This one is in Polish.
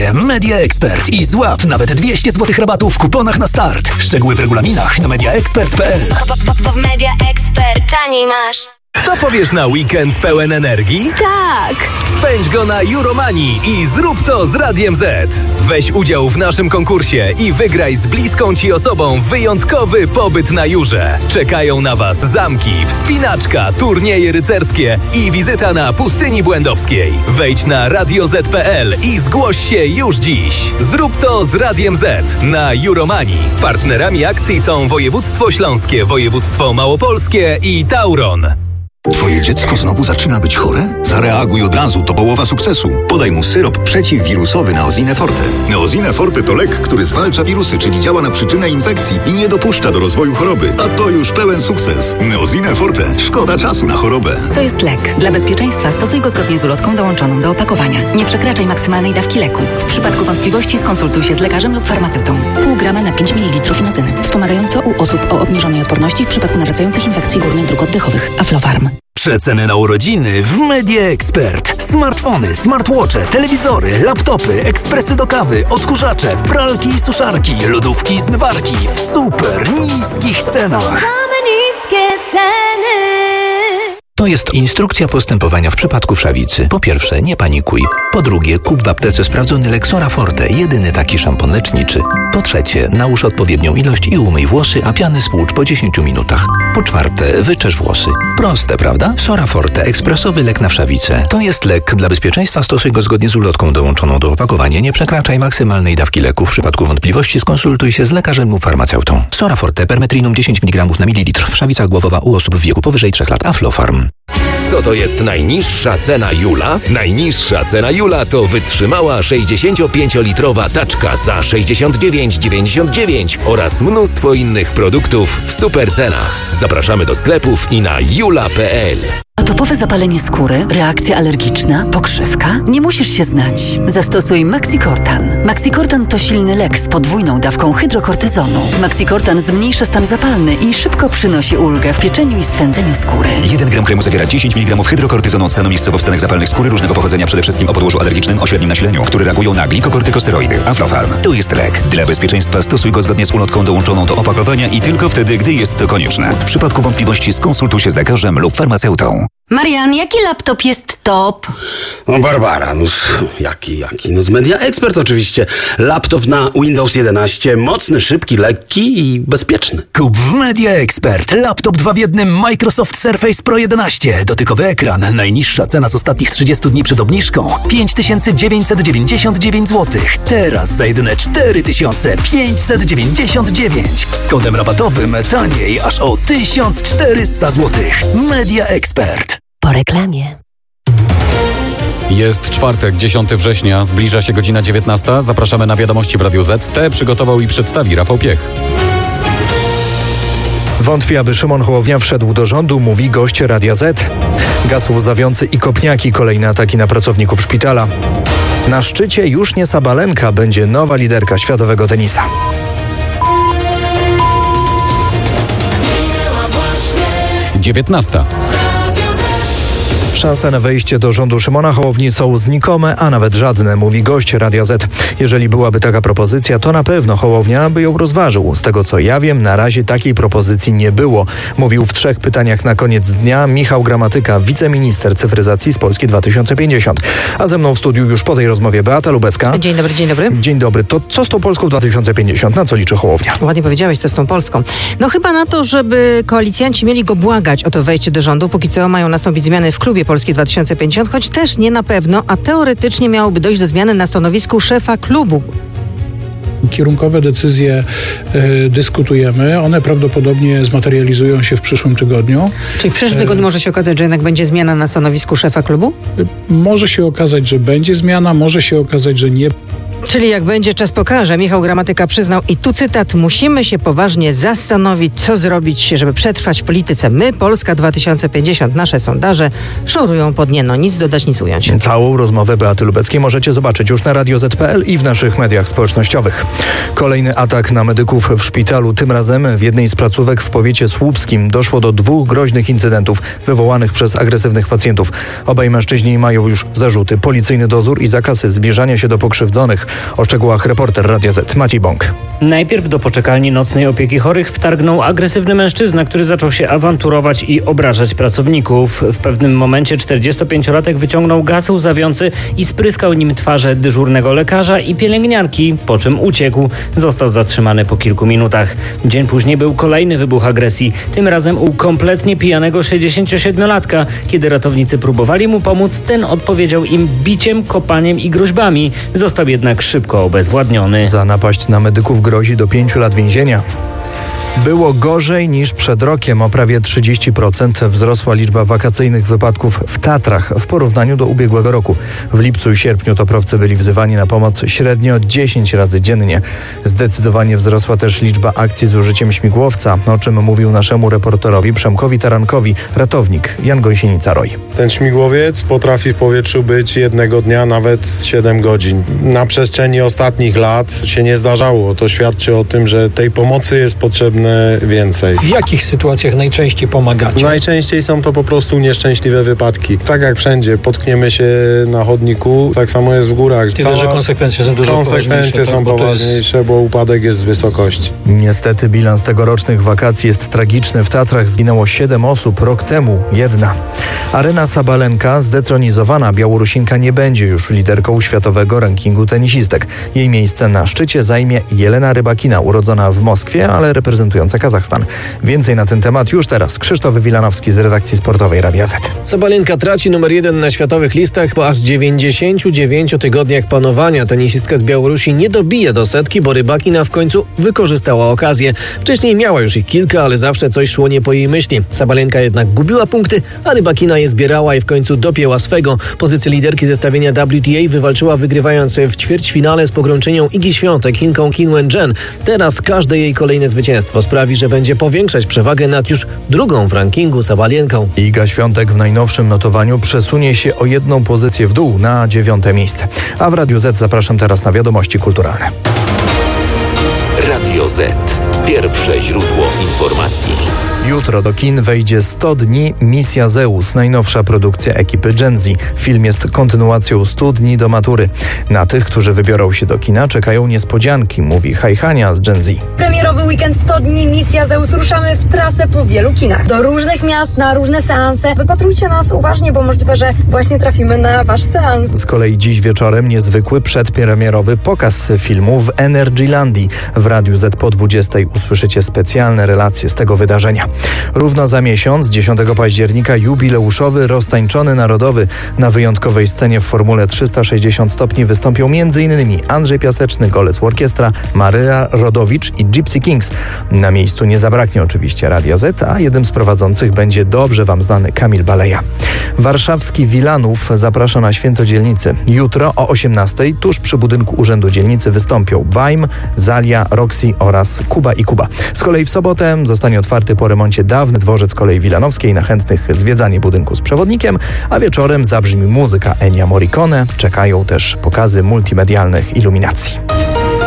Media Expert i złap nawet 200 zł rabatu w kuponach na start. Szczegóły w regulaminach na mediaexpert.pl. Bo w Media Expert taniej masz. Co powiesz na weekend pełen energii? Tak! Spędź go na Euromanii i zrób to z Radiem Z. Weź udział w naszym konkursie i wygraj z bliską Ci osobą wyjątkowy pobyt na Jurze. Czekają na Was zamki, wspinaczka, turnieje rycerskie i wizyta na Pustyni Błędowskiej. Wejdź na radioz.pl i zgłoś się już dziś. Zrób to z Radiem Z na Euromanii. Partnerami akcji są Województwo Śląskie, Województwo Małopolskie i Tauron. Twoje dziecko znowu zaczyna być chore? Zareaguj od razu, to połowa sukcesu. Podaj mu syrop przeciwwirusowy Neosine Forte. Neosine Forte to lek, który zwalcza wirusy, czyli działa na przyczynę infekcji i nie dopuszcza do rozwoju choroby. A to już pełen sukces. Neosine Forte. Szkoda czasu na chorobę. To jest lek. Dla bezpieczeństwa stosuj go zgodnie z ulotką dołączoną do opakowania. Nie przekraczaj maksymalnej dawki leku. W przypadku wątpliwości skonsultuj się z lekarzem lub farmaceutą. Pół grama na 5 ml inozyny. Wspomagająco u osób o obniżonej odporności w przypadku nawracających infekcji górnych dróg oddechowych. Aflofarm. Przeceny na urodziny w Media Expert. Smartfony, smartwatche, telewizory, laptopy, ekspresy do kawy, odkurzacze, pralki i suszarki, lodówki, zmywarki w super niskich cenach. Mamy niskie ceny. To jest instrukcja postępowania w przypadku wszawicy. Po pierwsze, nie panikuj. Po drugie, kup w aptece sprawdzony lek Sora Forte, jedyny taki szampon leczniczy. Po trzecie, nałóż odpowiednią ilość i umyj włosy, a piany spłucz po 10 minutach. Po czwarte, wyczesz włosy. Proste, prawda? Sora Forte, ekspresowy lek na wszawicę. To jest lek. Dla bezpieczeństwa stosuj go zgodnie z ulotką dołączoną do opakowania. Nie przekraczaj maksymalnej dawki leku. W przypadku wątpliwości skonsultuj się z lekarzem lub farmaceutą. Sora Forte, permetrinum 10 mg na mililitr. Wszawica głowowa u osób w wieku powyżej 3 lat. Aflofarm. Co to jest najniższa cena Jula? Najniższa cena Jula to wytrzymała 65-litrowa taczka za 69,99 oraz mnóstwo innych produktów w super cenach. Zapraszamy do sklepów i na jula.pl. Atopowe zapalenie skóry, reakcja alergiczna, pokrzywka? Nie musisz się znać. Zastosuj Maxicortan. Maxicortan to silny lek z podwójną dawką hydrokortyzonu. Maxicortan zmniejsza stan zapalny i szybko przynosi ulgę w pieczeniu i swędzeniu skóry. 1 gram kremu zawiera 10 mg hydrokortyzonu stanowiskowo w stanach zapalnych skóry różnego pochodzenia, przede wszystkim o podłożu alergicznym o średnim nasileniu, które reagują na glikokortykosteroidy. Aflofarm. To jest lek. Dla bezpieczeństwa stosuj go zgodnie z ulotką dołączoną do opakowania i tylko wtedy, gdy jest to konieczne. W przypadku wątpliwości skonsultuj się z lekarzem lub farmaceutą. Marian, jaki laptop jest top? No Barbara, jaki? No z Media Expert oczywiście. Laptop na Windows 11, mocny, szybki, lekki i bezpieczny. Kup w Media Expert. Laptop 2 w 1 Microsoft Surface Pro 11. Dotykowy ekran. Najniższa cena z ostatnich 30 dni przed obniżką. 5999 zł. Teraz za jedyne 4599. Z kodem rabatowym taniej aż o 1400 zł. Media Expert. Po reklamie. Jest czwartek, 10 września, zbliża się godzina 19. Zapraszamy na wiadomości w Radiu Z. Te przygotował i przedstawi Rafał Piech. Wątpi, aby Szymon Hołownia wszedł do rządu, mówi gość Radia Z. Gaz łzawiący i kopniaki, kolejne ataki na pracowników szpitala. Na szczycie już nie Sabalenka, będzie nowa liderka światowego tenisa. Dziewiętnasta. Szanse na wejście do rządu Szymona Hołowni są znikome, a nawet żadne, mówi gość Radia Z. Jeżeli byłaby taka propozycja, to na pewno Hołownia by ją rozważył. Z tego co ja wiem, na razie takiej propozycji nie było. Mówił w 3 pytaniach na koniec dnia Michał Gramatyka, wiceminister cyfryzacji z Polski 2050. A ze mną w studiu już po tej rozmowie Beata Lubecka. Dzień dobry, dzień dobry. Dzień dobry. To co z tą Polską 2050? Na co liczy Hołownia? Ładnie powiedziałeś, co z tą Polską. No chyba na to, żeby koalicjanci mieli go błagać o to wejście do rządu. Póki co mają nastąpić zmiany w klubie Polski 2050, choć też nie na pewno, a teoretycznie miałoby dojść do zmiany na stanowisku szefa klubu. Kierunkowe decyzje dyskutujemy. One prawdopodobnie zmaterializują się w przyszłym tygodniu. Czyli w przyszłym tygodniu może się okazać, że jednak będzie zmiana na stanowisku szefa klubu? Może się okazać, że będzie zmiana, może się okazać, że nie. Czyli jak będzie, czas pokaże. Michał Gramatyka przyznał, i tu cytat: musimy się poważnie zastanowić, co zrobić, żeby przetrwać w polityce. My, Polska 2050, nasze sondaże szorują pod nie. No nic dodać, nic ująć. Całą rozmowę Beaty Lubeckiej możecie zobaczyć już na radioz.pl i w naszych mediach społecznościowych. Kolejny atak na medyków w szpitalu. Tym razem w jednej z placówek w powiecie słupskim doszło do 2 groźnych incydentów wywołanych przez agresywnych pacjentów. Obaj mężczyźni mają już zarzuty, policyjny dozór i zakaz zbliżania się do pokrzywdzonych. O szczegółach reporter Radia Z Maciej Bąk. Najpierw do poczekalni nocnej opieki chorych wtargnął agresywny mężczyzna, który zaczął się awanturować i obrażać pracowników. W pewnym momencie 45-latek wyciągnął gaz łzawiący i spryskał nim twarze dyżurnego lekarza i pielęgniarki, po czym uciekł. Został zatrzymany po kilku minutach. Dzień później był kolejny wybuch agresji, tym razem u kompletnie pijanego 67-latka. Kiedy ratownicy próbowali mu pomóc, ten odpowiedział im biciem, kopaniem i groźbami. Został jednak szybko obezwładniony. Za napaść na medyków grozi do 5 lat więzienia. Było gorzej niż przed rokiem. O prawie 30% wzrosła liczba wakacyjnych wypadków w Tatrach w porównaniu do ubiegłego roku. W lipcu i sierpniu toprowcy byli wzywani na pomoc średnio 10 razy dziennie. Zdecydowanie wzrosła też liczba akcji z użyciem śmigłowca, o czym mówił naszemu reporterowi Przemkowi Tarankowi ratownik Jan Gąsienica-Roy. Ten śmigłowiec potrafi w powietrzu być jednego dnia nawet 7 godzin. Na przestrzeni ostatnich lat się nie zdarzało. To świadczy o tym, że tej pomocy jest potrzebne więcej. W jakich sytuacjach najczęściej pomagacie? Najczęściej są to po prostu nieszczęśliwe wypadki. Tak jak wszędzie, potkniemy się na chodniku, tak samo jest w górach. Tyle, że konsekwencje są dużo poważniejsze, bo upadek jest z wysokości. Niestety bilans tegorocznych wakacji jest tragiczny. W Tatrach zginęło 7 osób, rok temu 1. Aryna Sabalenka zdetronizowana. Białorusinka nie będzie już liderką światowego rankingu tenisistek. Jej miejsce na szczycie zajmie Jelena Rybakina, urodzona w Moskwie, ale reprezentująca Kazachstan. Więcej na ten temat już teraz. Krzysztof Wilanowski z redakcji sportowej Radia Z. Sabalenka traci numer 1 na światowych listach po aż 99 tygodniach panowania. Tenisistka z Białorusi nie dobije do setki, bo Rybakina w końcu wykorzystała okazję. Wcześniej miała już ich kilka, ale zawsze coś szło nie po jej myśli. Sabalenka jednak gubiła punkty, a Rybakina je zbierała i w końcu dopięła swego. Pozycję liderki zestawienia WTA wywalczyła, wygrywając w ćwierćfinale z pogrączynią Igi Świątek Chinką Qin Wen-jen. Teraz każde jej kolejne zwycięstwo sprawi, że będzie powiększać przewagę nad już drugą w rankingu Sabalenką. Iga Świątek w najnowszym notowaniu przesunie się o 1 pozycję w dół na 9. miejsce. A w Radiu Z zapraszam teraz na wiadomości kulturalne. Radio Z. Pierwsze źródło informacji. Jutro do kin wejdzie 100 dni Misja Zeus, najnowsza produkcja ekipy Gen Z. Film jest kontynuacją 100 dni do matury. Na tych, którzy wybiorą się do kina, czekają niespodzianki, mówi Hajhania z Gen Z. Premierowy weekend 100 dni Misja Zeus. Ruszamy w trasę po wielu kinach. Do różnych miast, na różne seanse. Wypatrujcie nas uważnie, bo możliwe, że właśnie trafimy na wasz seans. Z kolei dziś wieczorem niezwykły przedpremierowy pokaz filmu w Energylandii. W Radiu Z po 20 usłyszycie specjalne relacje z tego wydarzenia. Równo za miesiąc, 10 października, jubileuszowy Roztańczony Narodowy. Na wyjątkowej scenie w formule 360 stopni wystąpią m.in. Andrzej Piaseczny, Golec Orkiestra, Maryja Rodowicz i Gypsy Kings. Na miejscu nie zabraknie oczywiście Radia Z, a jednym z prowadzących będzie dobrze wam znany Kamil Baleja. Warszawski Wilanów zaprasza na Święto Dzielnicy. Jutro o 18:00 tuż przy budynku Urzędu Dzielnicy wystąpią Bajm, Zalia, Roxy oraz Kuba i Kuba. Z kolei w sobotę zostanie otwarty po remoncie dawny dworzec kolei wilanowskiej, na chętnych zwiedzanie budynku z przewodnikiem, a wieczorem zabrzmi muzyka Ennio Morricone. Czekają też pokazy multimedialnych iluminacji.